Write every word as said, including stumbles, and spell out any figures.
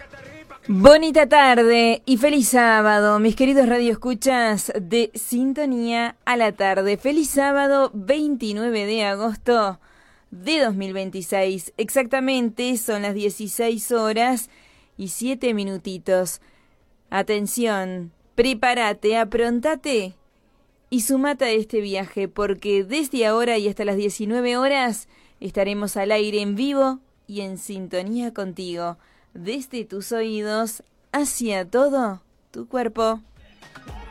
Bonita tarde y feliz sábado, mis queridos radioescuchas de Sintonía a la Tarde. Feliz sábado, veintinueve de agosto de dos mil veintiséis. Exactamente, son las dieciséis horas y siete minutitos. Atención, prepárate, aprontate y sumate a este viaje, porque desde ahora y hasta las diecinueve horas estaremos al aire en vivo y en sintonía contigo. Desde tus oídos hacia todo tu cuerpo.